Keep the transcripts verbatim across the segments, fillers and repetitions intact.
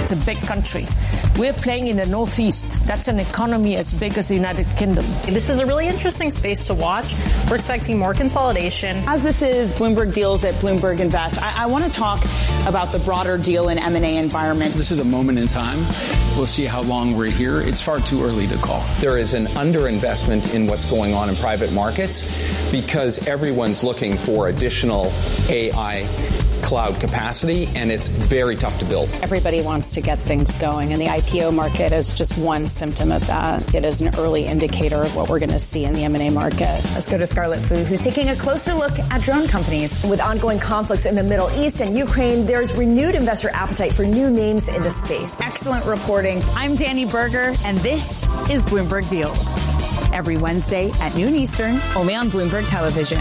It's a big country. We're playing in the Northeast. That's an economy as big as the United Kingdom. This is a really interesting space to watch. We're expecting more consolidation. As this is Bloomberg Deals at Bloomberg Invest, I, I want to talk about the broader deal and M and A environment. This is a moment in time. We'll see how long we're here. It's far too early to call. There is an underinvestment in what's going on in private markets because everyone's looking for additional A I cloud capacity, and it's very tough to build. Everybody wants to get things going, and the I P O market is just one symptom of that. It is an early indicator of what we're going to see in the M and A market. Let's go to Scarlet Fu, who's taking a closer look at drone companies. With ongoing conflicts in the Middle East and Ukraine, there's renewed investor appetite for new names in the space. Excellent reporting. I'm Danny Berger, and this is Bloomberg Deals. Every Wednesday at noon Eastern, only on Bloomberg Television.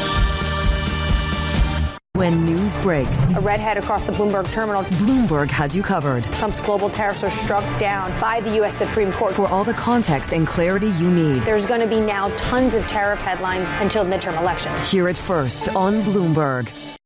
When news breaks, a redhead across the Bloomberg terminal. Bloomberg has you covered. Trump's global tariffs are struck down by the U S Supreme Court. For all the context and clarity you need. There's going to be now tons of tariff headlines until midterm elections. Hear it first on Bloomberg.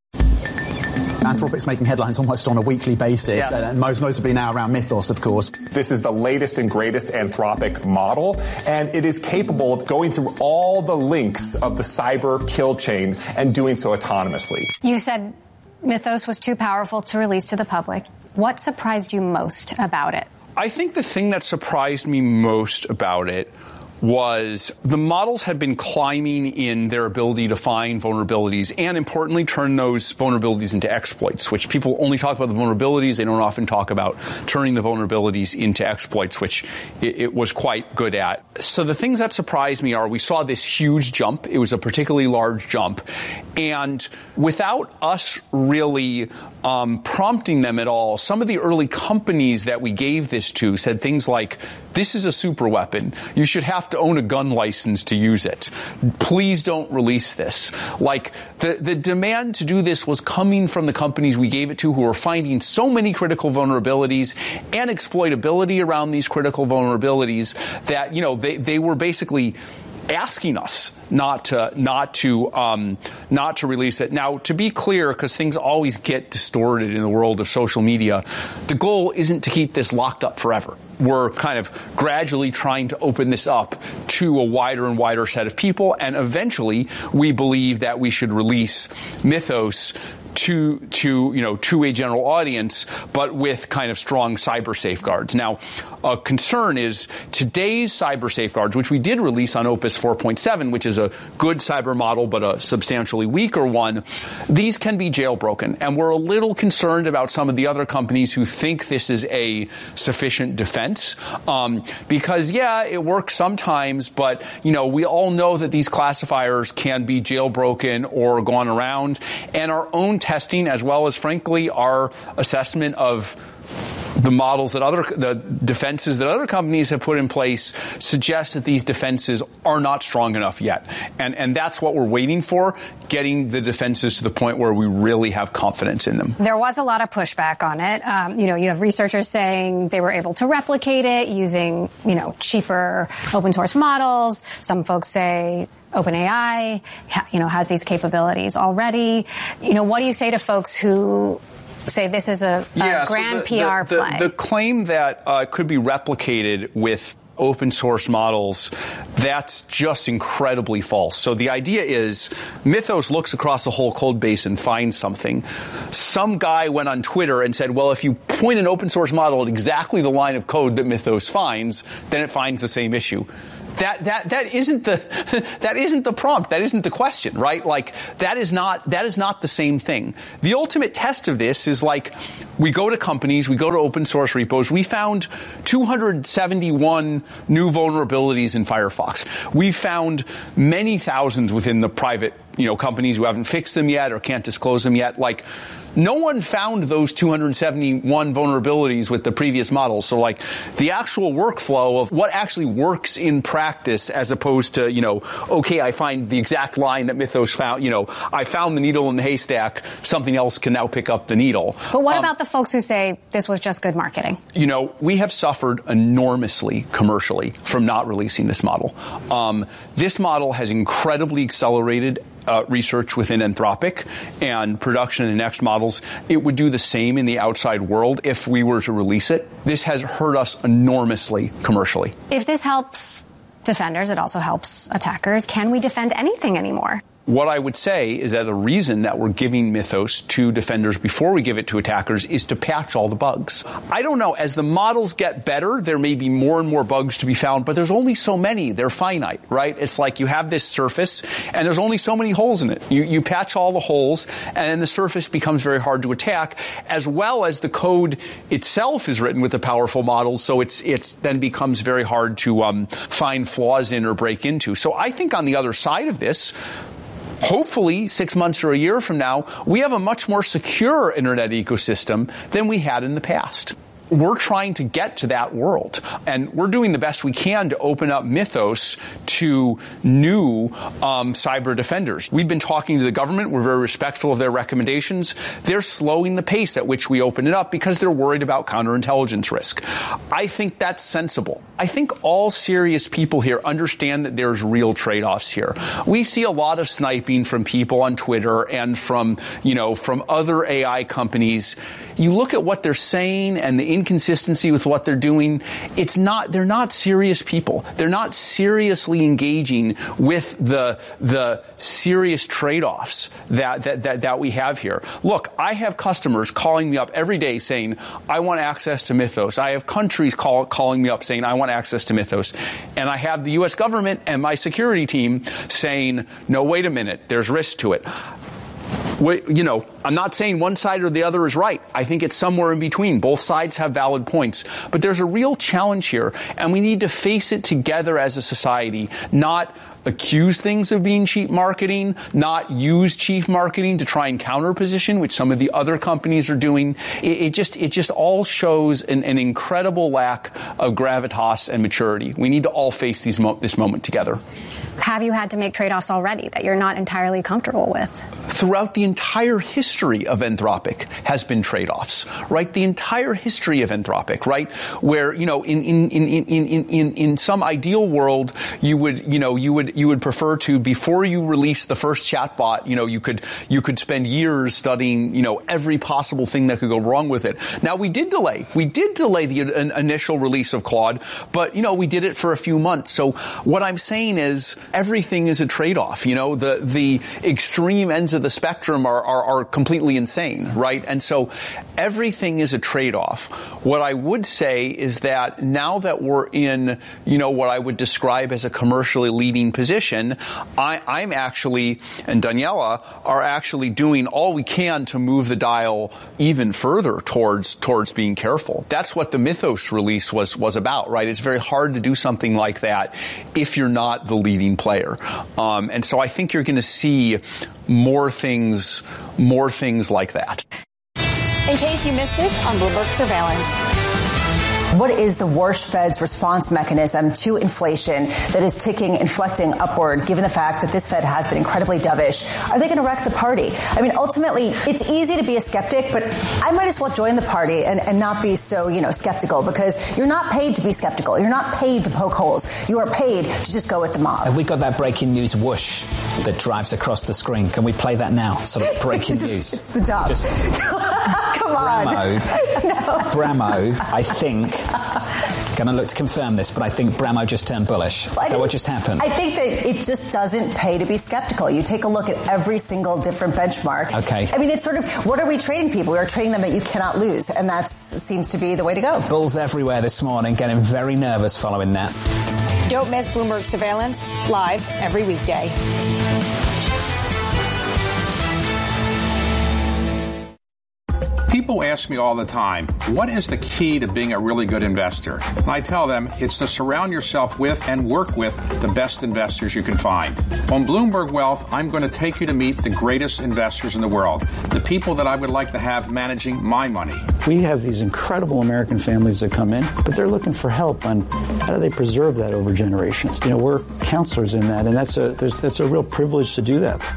Anthropic's making headlines almost on a weekly basis, yes. and most notably now around Mythos, of course. This is the latest and greatest Anthropic model, and it is capable of going through all the links of the cyber kill chain and doing so autonomously. You said Mythos was too powerful to release to the public. What surprised you most about it? I think the thing that surprised me most about it was the models had been climbing in their ability to find vulnerabilities and, importantly, turn those vulnerabilities into exploits, which people only talk about the vulnerabilities. They don't often talk about turning the vulnerabilities into exploits, which it, it was quite good at. So the things that surprised me are we saw this huge jump. It was a particularly large jump. And without us really um, prompting them at all, some of the early companies that we gave this to said things like, this is a super weapon. You should have to own a gun license to use it. Please don't release this. Like, the, the demand to do this was coming from the companies we gave it to who were finding so many critical vulnerabilities and exploitability around these critical vulnerabilities that, you know, they, they were basically asking us not to not to um, not to release it. Now, to be clear, because things always get distorted in the world of social media, the goal isn't to keep this locked up forever. We're kind of gradually trying to open this up to a wider and wider set of people, and eventually, we believe that we should release Mythos to, to, you know, to a general audience, but with kind of strong cyber safeguards. Now, a concern is today's cyber safeguards, which we did release on Opus four point seven, which is a good cyber model, but a substantially weaker one. These can be jailbroken. And we're a little concerned about some of the other companies who think this is a sufficient defense. Um, because, yeah, it works sometimes, but, you know, we all know that these classifiers can be jailbroken or gone around. And our own testing, as well as, frankly, our assessment of the models that other, the defenses that other companies have put in place suggest that these defenses are not strong enough yet. And, and that's what we're waiting for, getting the defenses to the point where we really have confidence in them. There was a lot of pushback on it. Um, you know, you have researchers saying they were able to replicate it using, you know, cheaper open source models. Some folks say OpenAI, you know, has these capabilities already. You know, what do you say to folks who say this is a, a yeah, grand so the, P R the, play? The, the claim that uh, could be replicated with open source models, that's just incredibly false. So the idea is Mythos looks across the whole code base and finds something. Some guy went on Twitter and said, well, if you point an open source model at exactly the line of code that Mythos finds, then it finds the same issue. That, that, that isn't the, that isn't the prompt. That isn't the question, right? Like, that is not, that is not the same thing. The ultimate test of this is like, we go to companies, we go to open source repos, we found two hundred seventy-one new vulnerabilities in Firefox. We found many thousands within the private, you know, companies who haven't fixed them yet or can't disclose them yet. Like, no one found those two hundred seventy-one vulnerabilities with the previous models. So, like, the actual workflow of what actually works in practice as opposed to, you know, okay, I find the exact line that Mythos found, you know, I found the needle in the haystack, something else can now pick up the needle. But what um, about the folks who say this was just good marketing? You know, we have suffered enormously commercially from not releasing this model. Um, this model has incredibly accelerated uh, research within Anthropic and production of the next models. It would do the same in the outside world if we were to release it. This has hurt us enormously commercially. If this helps defenders, it also helps attackers. Can we defend anything anymore? What I would say is that the reason that we're giving Mythos to defenders before we give it to attackers is to patch all the bugs. I don't know. As the models get better, there may be more and more bugs to be found, but there's only so many. They're finite, right? It's like you have this surface, and there's only so many holes in it. You, you patch all the holes, and then the surface becomes very hard to attack, as well as the code itself is written with the powerful models, so it's it's then becomes very hard to um, find flaws in or break into. So I think on the other side of this, hopefully, six months or a year from now, we have a much more secure internet ecosystem than we had in the past. We're trying to get to that world, and we're doing the best we can to open up Mythos to new um, cyber defenders. We've been talking to the government. We're very respectful of their recommendations. They're slowing the pace at which we open it up because they're worried about counterintelligence risk. I think that's sensible. I think all serious people here understand that there's real trade-offs here. We see a lot of sniping from people on Twitter and from, you know, from other A I companies. You look at what they're saying and the inconsistency with what they're doing. It's not, they're not serious people. They're not seriously engaging with the, the serious trade-offs that, that, that, that we have here. Look, I have customers calling me up every day saying, I want access to Mythos. I have countries call, calling me up saying, I want access to Mythos. And I have the U S government and my security team saying, no, wait a minute, there's risk to it. You know, I'm not saying one side or the other is right. I think it's somewhere in between. Both sides have valid points. But there's a real challenge here, and we need to face it together as a society, not accuse things of being cheap marketing, not use cheap marketing to try and counterposition, which some of the other companies are doing. It, it just it just all shows an, an incredible lack of gravitas and maturity. We need to all face these mo- this moment together. Have you had to make trade-offs already that you're not entirely comfortable with? Throughout the entire history of Anthropic has been trade-offs, right? The entire history of Anthropic, right? Where, you know, in, in, in, in, in, in, in some ideal world, you would, you know, you would, you would prefer to, before you release the first chatbot, you know, you could, you could spend years studying, you know, every possible thing that could go wrong with it. Now, we did delay. We did delay the uh, initial release of Claude, but, you know, we did it for a few months. So what I'm saying is, everything is a trade-off. You know, the, the extreme ends of the spectrum are, are, are completely insane, right? And so everything is a trade-off. What I would say is that now that we're in, you know, what I would describe as a commercially leading position, I, I'm actually, and Daniela are actually doing all we can to move the dial even further towards, towards being careful. That's what the Mythos release was, was about, right? It's very hard to do something like that if you're not the leading player. Um, and so I think you're going to see more things, more things like that. In case you missed it on Bloomberg Surveillance. What is the worst Fed's response mechanism to inflation that is ticking, inflecting upward, given the fact that this Fed has been incredibly dovish? Are they going to wreck the party? I mean, ultimately, it's easy to be a skeptic, but I might as well join the party and, and not be so, you know, skeptical, because you're not paid to be skeptical. You're not paid to poke holes. You are paid to just go with the mob. Have we got that breaking news whoosh that drives across the screen? Can we play that now? Sort of breaking it's just, news. It's the job. Just, Come on. Bramo, no. Bramo, I think, going to look to confirm this, but I think Bramo just turned bullish. Is that what just happened? I think that it just doesn't pay to be skeptical. You take a look at every single different benchmark. Okay. I mean, it's sort of, what are we trading people? We are trading them that you cannot lose, and that seems to be the way to go. Bulls everywhere this morning, getting very nervous following that. Don't miss Bloomberg Surveillance, live every weekday. People ask me all the time, what is the key to being a really good investor? And I tell them it's to surround yourself with and work with the best investors you can find. On Bloomberg Wealth, I'm going to take you to meet the greatest investors in the world, the people that I would like to have managing my money. We have these incredible American families that come in, but they're looking for help on how do they preserve that over generations. You know, we're counselors in that, and that's a there's, that's a real privilege to do that.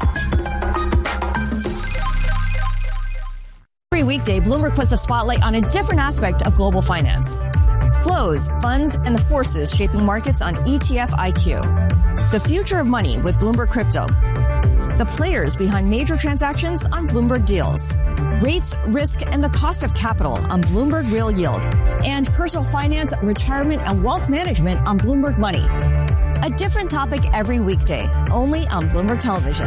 Every weekday, Bloomberg puts the spotlight on a different aspect of global finance. Flows, funds, and the forces shaping markets on E T F I Q. The future of money with Bloomberg Crypto. the players behind major transactions on Bloomberg Deals, rates, risk, and the cost of capital on Bloomberg Real Yield, and personal finance, retirement, and wealth management on Bloomberg Money. A different topic every weekday, only on Bloomberg Television.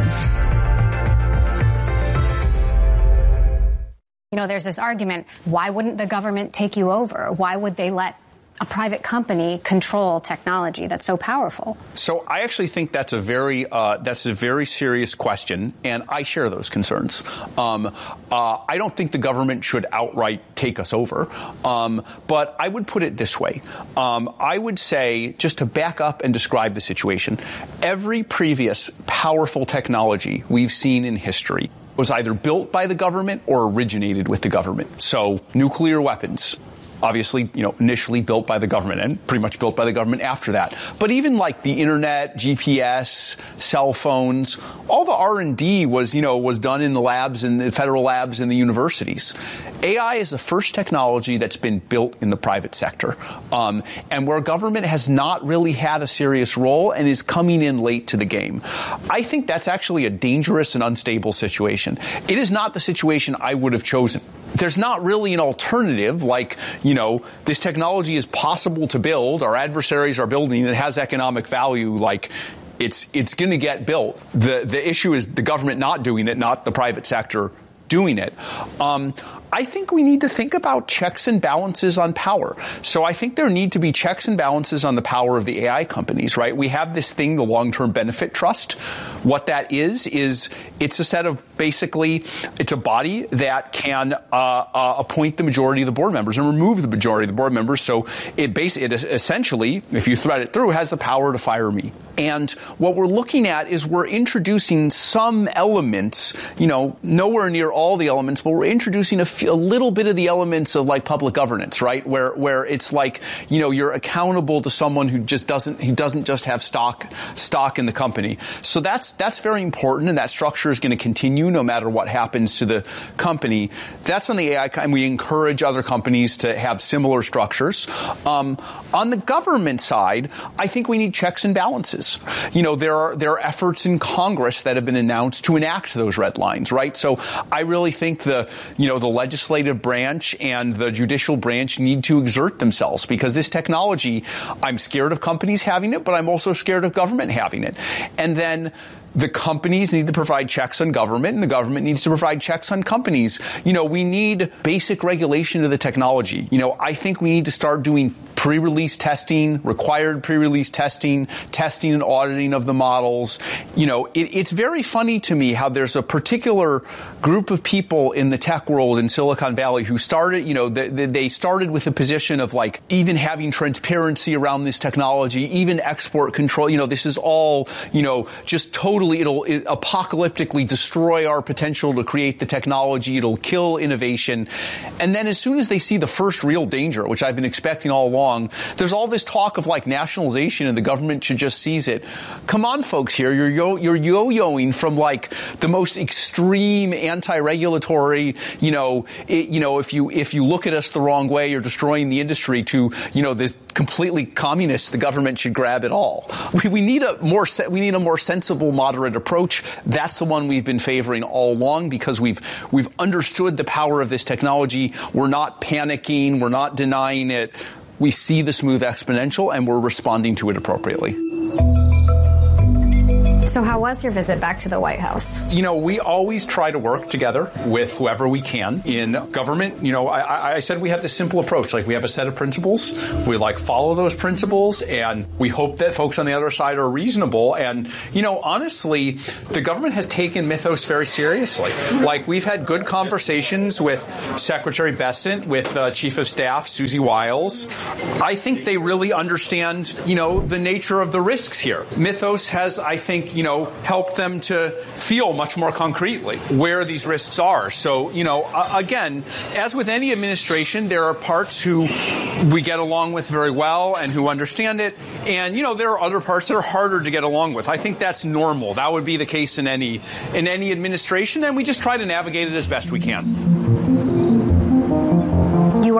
You know, there's this argument, why wouldn't the government take you over? Why would they let a private company control technology that's so powerful? So I actually think that's a very uh, that's a very serious question, and I share those concerns. Um, uh, I don't think the government should outright take us over, um, but I would put it this way. Um, I would say, just to back up and describe the situation, every previous powerful technology we've seen in history was either built by the government or originated with the government. So nuclear weapons, obviously, you know, initially built by the government and pretty much built by the government after that. But even like the internet, G P S, cell phones, all the R and D was, you know, was done in the labs and the federal labs and the universities. A I is the first technology that's been built in the private sector, um, and where government has not really had a serious role and is coming in late to the game. I think that's actually a dangerous and unstable situation. It is not the situation I would have chosen. There's not really an alternative like, you know, this technology is possible to build, our adversaries are building, it has economic value, like it's it's going to get built. The the issue is the government not doing it, not the private sector doing it. Um, I think we need to think about checks and balances on power. So I think there need to be checks and balances on the power of the A I companies, right? We have this thing, the long-term benefit trust. What that is, is it's a set of basically, it's a body that can uh, uh, appoint the majority of the board members and remove the majority of the board members. So it basically, it essentially, if you thread it through, has the power to fire me. And what we're looking at is we're introducing some elements, you know, nowhere near all the elements, but we're introducing a few, a little bit of the elements of like public governance, right? Where where it's like, you know, you're accountable to someone who just doesn't who doesn't just have stock stock in the company. So that's that's very important, and that structure is going to continue no matter what happens to the company. That's on the A I, and we encourage other companies to have similar structures. Um, on the government side, I think we need checks and balances. You know, there are there are efforts in Congress that have been announced to enact those red lines, right? So I really think the you know the legislative branch and the judicial branch need to exert themselves, because this technology, I'm scared of companies having it, but I'm also scared of government having it. And then the companies need to provide checks on government, and the government needs to provide checks on companies. You know, we need basic regulation of the technology. You know, I think we need to start doing pre-release testing, required pre-release testing, testing and auditing of the models. You know, it, it's very funny to me how there's a particular group of people in the tech world in Silicon Valley who started, you know, they, they started with a position of like even having transparency around this technology, even export control. You know, this is all, you know, just totally, it'll it apocalyptically destroy our potential to create the technology. It'll kill innovation. And then as soon as they see the first real danger, which I've been expecting all along, there's all this talk of like nationalization and the government should just seize it. Come on, folks here. You're yo- you're yo-yoing from like the most extreme anti-regulatory, you know, it, you know, if you if you look at us the wrong way, you're destroying the industry, to, you know, this completely communist, the government should grab it all. We, we need a more se- we need a more sensible, moderate approach. That's the one we've been favoring all along, because we've we've understood the power of this technology. We're not panicking. We're not denying it. We see the smooth exponential, and we're responding to it appropriately. So how was your visit back to the White House? You know, we always try to work together with whoever we can in government. You know, I, I said we have this simple approach. Like, we have a set of principles. We, like, follow those principles, and we hope that folks on the other side are reasonable. And, you know, honestly, the government has taken Mythos very seriously. Like, we've had good conversations with Secretary Bessent, with uh, Chief of Staff Susie Wiles. I think they really understand, you know, the nature of the risks here. Mythos has, I think, you know, helped them to feel much more concretely where these risks are. So, you know, uh, again, as with any administration, there are parts who we get along with very well and who understand it. And, you know, there are other parts that are harder to get along with. I think that's normal. That would be the case in any in any administration. And we just try to navigate it as best we can. You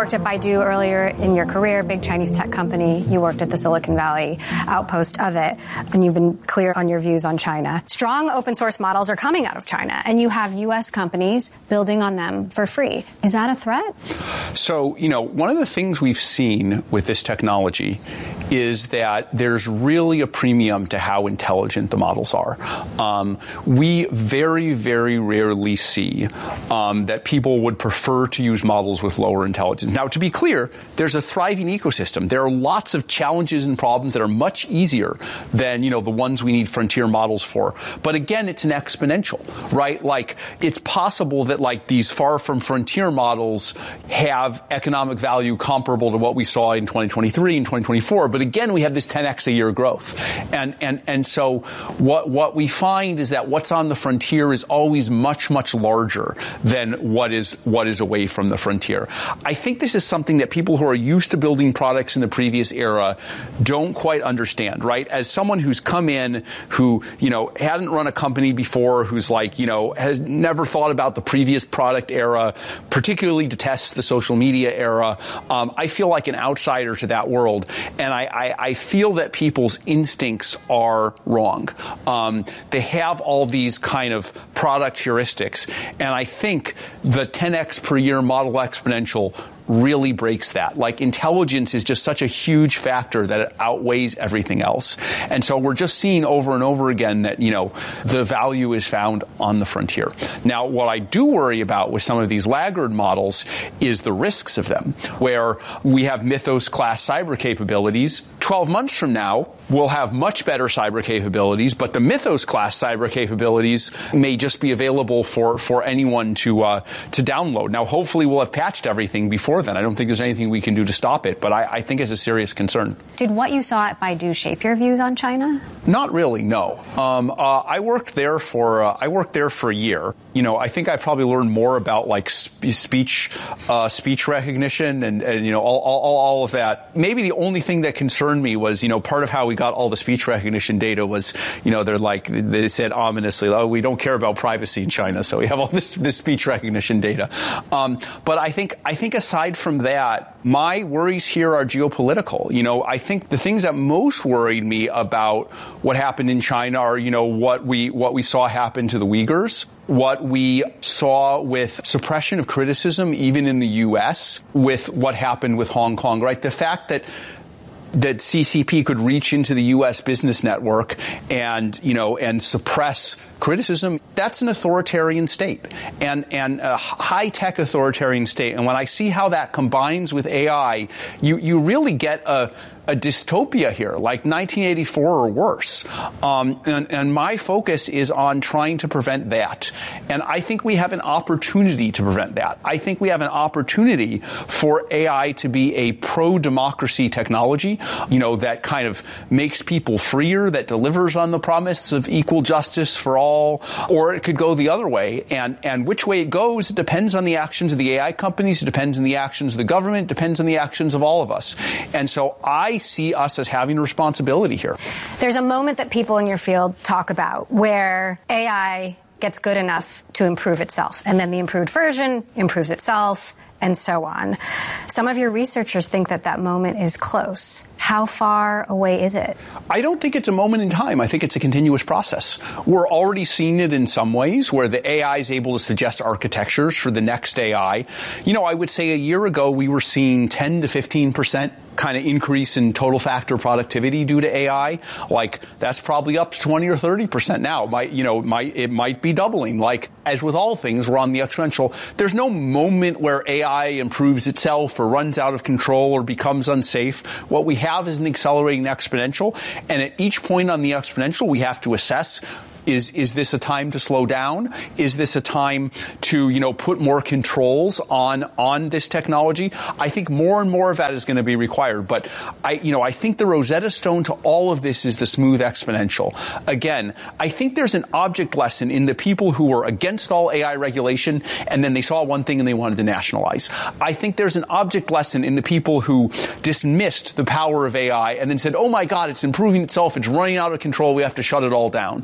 worked at Baidu earlier in your career, big Chinese tech company. You worked at the Silicon Valley outpost of it, and you've been clear on your views on China. Strong open source models are coming out of China, and you have U S companies building on them for free. Is that a threat? So, you know, one of the things we've seen with this technology is that there's really a premium to how intelligent the models are. Um, we very, very rarely see um, that people would prefer to use models with lower intelligence. Now, to be clear, there's a thriving ecosystem. There are lots of challenges and problems that are much easier than, you know, the ones we need frontier models for. But again, it's an exponential, right? Like, it's possible that, like, these far from frontier models have economic value comparable to what we saw in twenty twenty-three and twenty twenty-four. But again, we have this ten x a year growth. And, and, and so what, what we find is that what's on the frontier is always much, much larger than what is, what is away from the frontier. I think this is something that people who are used to building products in the previous era don't quite understand, right? As someone who's come in, who, you know, hadn't run a company before, who's like, you know, has never thought about the previous product era, particularly detests the social media era, um, I feel like an outsider to that world. And I, I, I feel that people's instincts are wrong. Um, they have all these kind of product heuristics. And I think the ten x per year model exponential really breaks that. Like, intelligence is just such a huge factor that it outweighs everything else. And so we're just seeing over and over again that, you know, the value is found on the frontier. Now, what I do worry about with some of these laggard models is the risks of them, where we have Mythos-class cyber capabilities. twelve months from now, we'll have much better cyber capabilities, but the Mythos-class cyber capabilities may just be available for, for anyone to, uh, to download. Now, hopefully we'll have patched everything before then. I don't think there's anything we can do to stop it, but I, I think it's a serious concern. Did what you saw at Baidu shape your views on China? Not really, no. Um, uh, I worked there for uh, I worked there for a year. You know, I think I probably learned more about like sp- speech uh, speech recognition and, and you know all, all all of that. Maybe the only thing that concerned me was, you know, part of how we got all the speech recognition data was, you know, they're like they said ominously, oh, we don't care about privacy in China, so we have all this this speech recognition data. Um, but I think I think aside from that, my worries here are geopolitical. You know, I think the things that most worried me about what happened in China are, you know, what we what we saw happen to the Uyghurs, what we saw with suppression of criticism, even in the U S, with what happened with Hong Kong, right? The fact that that C C P could reach into the U S business network and, you know, and suppress criticism, that's an authoritarian state and, and a high-tech authoritarian state. And when I see how that combines with A I, you, you really get a, a dystopia here, like nineteen eighty-four or worse. Um, and, and my focus is on trying to prevent that. And I think we have an opportunity to prevent that. I think we have an opportunity for A I to be a pro-democracy technology, you know, that kind of makes people freer, that delivers on the promise of equal justice for all, or it could go the other way. And, and which way it goes depends on the actions of the A I companies, it depends on the actions of the government, it depends on the actions of all of us. And so I see us as having a responsibility here. There's a moment that people in your field talk about where A I gets good enough to improve itself, and then the improved version improves itself, and so on. Some of your researchers think that that moment is close. How far away is it? I don't think it's a moment in time. I think it's a continuous process. We're already seeing it in some ways where the A I is able to suggest architectures for the next A I. You know, I would say a year ago we were seeing ten to fifteen percent kind of increase in total factor productivity due to A I. Like, that's probably up to twenty or thirty percent now. It might, you know, might, it might be doubling. Like, as with all things, we're on the exponential. There's no moment where A I improves itself or runs out of control or becomes unsafe. What we have is an accelerating exponential. And at each point on the exponential, we have to assess, Is is this a time to slow down? Is this a time to, you know, put more controls on on this technology? I think more and more of that is going to be required. But I, you know, I think the Rosetta Stone to all of this is the smooth exponential. Again, I think there's an object lesson in the people who were against all A I regulation and then they saw one thing and they wanted to nationalize. I think there's an object lesson in the people who dismissed the power of A I and then said, oh my God, it's improving itself, it's running out of control, we have to shut it all down.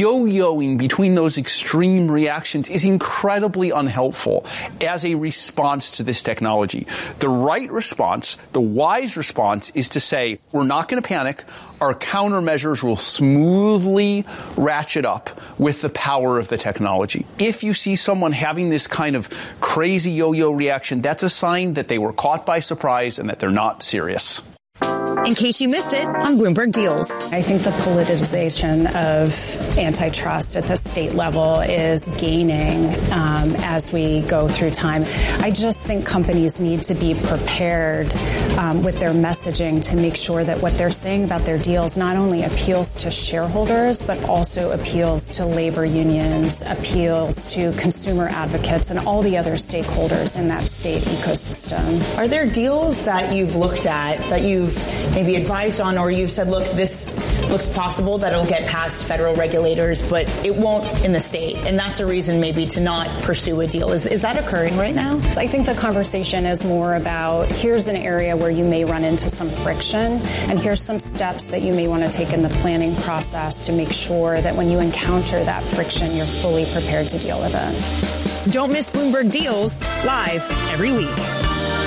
yo-yoing between those extreme reactions is incredibly unhelpful as a response to this technology. The right response, the wise response, is to say, we're not going to panic. Our countermeasures will smoothly ratchet up with the power of the technology. If you see someone having this kind of crazy yo-yo reaction, that's a sign that they were caught by surprise and that they're not serious. In case you missed it on Bloomberg Deals. I think the politicization of antitrust at the state level is gaining um, as we go through time. I just think companies need to be prepared um, with their messaging to make sure that what they're saying about their deals not only appeals to shareholders, but also appeals to labor unions, appeals to consumer advocates, and all the other stakeholders in that state ecosystem. Are there deals that you've looked at, that you've maybe advised on, or you've said, look, this looks possible that it'll get past federal regulators, but it won't in the state, and that's a reason maybe to not pursue a deal? Is, is that occurring right now? I think the conversation is more about, here's an area where you may run into some friction, and here's some steps that you may want to take in the planning process to make sure that when you encounter that friction, you're fully prepared to deal with it. Don't miss Bloomberg Deals live every week.